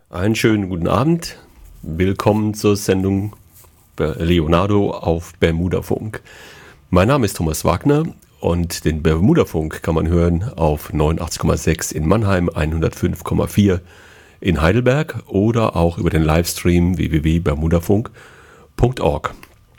Einen schönen guten Abend. Willkommen zur Sendung Leonardo auf Bermudafunk. Mein Name ist Thomas Wagner und den Bermudafunk kann man hören auf 89,6 in Mannheim, 105,4 in Heidelberg oder auch über den Livestream www.bermudafunk.org.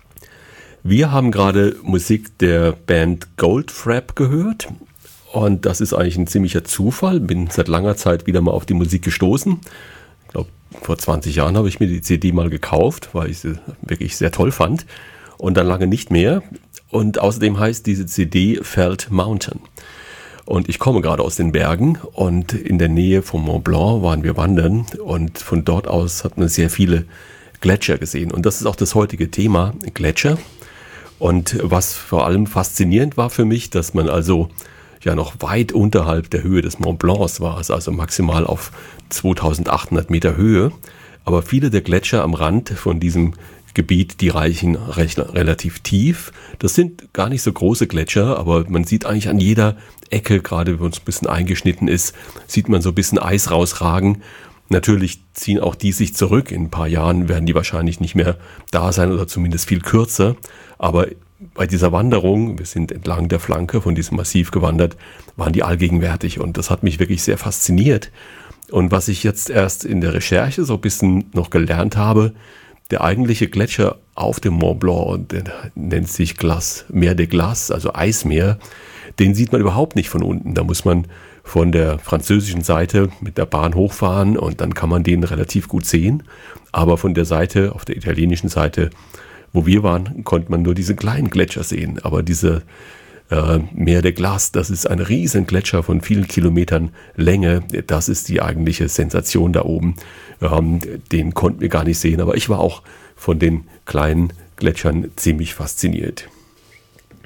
Wir haben gerade Musik der Band Goldfrapp gehört und das ist eigentlich ein ziemlicher Zufall. Bin seit langer Zeit wieder mal auf die Musik gestoßen. Ich glaube, vor 20 Jahren habe ich mir die CD mal gekauft, weil ich sie wirklich sehr toll fand. Und dann lange nicht mehr. Und außerdem heißt diese CD Felt Mountain. Und ich komme gerade aus den Bergen und in der Nähe vom Mont Blanc waren wir wandern. Und von dort aus hat man sehr viele Gletscher gesehen. Und das ist auch das heutige Thema, Gletscher. Und was vor allem faszinierend war für mich, dass man also ja noch weit unterhalb der Höhe des Mont Blancs war, also maximal auf 2800 Meter Höhe. Aber viele der Gletscher am Rand von diesem Gebiet, die reichen relativ tief. Das sind gar nicht so große Gletscher, aber man sieht eigentlich an jeder Ecke, gerade wenn es ein bisschen eingeschnitten ist, sieht man so ein bisschen Eis rausragen. Natürlich ziehen auch die sich zurück. In ein paar Jahren werden die wahrscheinlich nicht mehr da sein oder zumindest viel kürzer. Aber bei dieser Wanderung, wir sind entlang der Flanke von diesem Massiv gewandert, waren die allgegenwärtig und das hat mich wirklich sehr fasziniert. Und was ich jetzt erst in der Recherche so ein bisschen noch gelernt habe, der eigentliche Gletscher auf dem Mont Blanc, der nennt sich Mer de Glace, also Eismeer, den sieht man überhaupt nicht von unten. Da muss man von der französischen Seite mit der Bahn hochfahren und dann kann man den relativ gut sehen. Aber von der Seite, auf der italienischen Seite, wo wir waren, konnte man nur diese kleinen Gletscher sehen. Aber diese Mer de Glace, das ist ein riesen Gletscher von vielen Kilometern Länge. Das ist die eigentliche Sensation da oben. Den konnten wir gar nicht sehen. Aber ich war auch von den kleinen Gletschern ziemlich fasziniert.